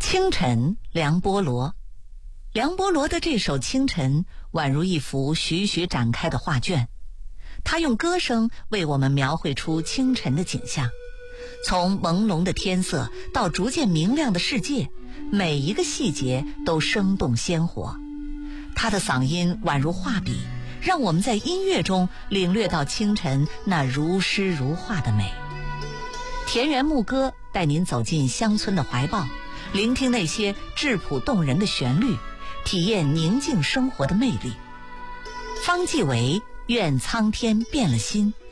清晨，梁波罗。梁波罗的这首《清晨》宛如一幅徐徐展开的画卷，他用歌声为我们描绘出清晨的景象，从朦胧的天色到逐渐明亮的世界，每一个细节都生动鲜活。他的嗓音宛如画笔，让我们在音乐中领略到清晨那如诗如画的美。田园牧歌带您走进乡村的怀抱，聆听那些质朴动人的旋律，体验宁静生活的魅力。方季韦愿苍天变了心，